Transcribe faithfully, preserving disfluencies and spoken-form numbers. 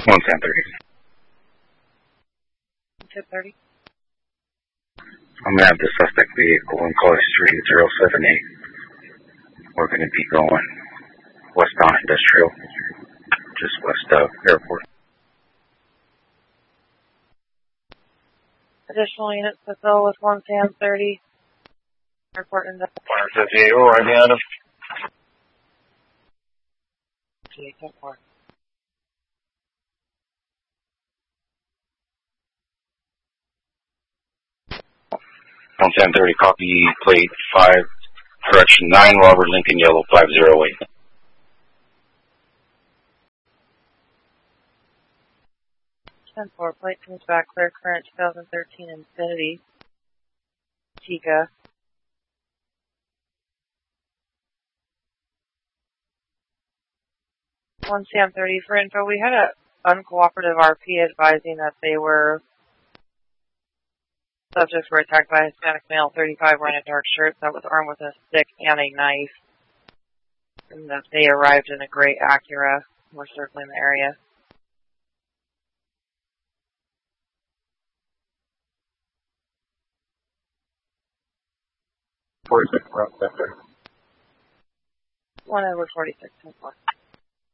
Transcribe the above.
one ten thirty. ten thirty. I'm going to have the suspect vehicle in College Street zero seven eight. We're going to be going westbound industrial, just west of airport. Additional units to fill with one ten thirty. Airport industrial. one fifty-eight, we're right behind him. one ten thirty, copy plate five, correction nine, Robert Lincoln, yellow five zero eight. ten four, plate comes back, clear current twenty thirteen Infinity. Chica. one ten thirty, for info, we had a uncooperative R P advising that they were subjects were attacked by a Hispanic male, thirty-five, wearing a dark shirt that was armed with a stick and a knife. And that they arrived in a gray Acura. We're circling the area. forty-six, route center. one Edward forty-six, ten four.